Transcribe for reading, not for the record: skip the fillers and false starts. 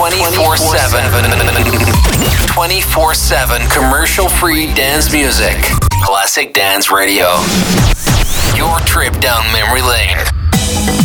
24/7 commercial-free dance music. Classic Dance Radio. Your trip down memory lane.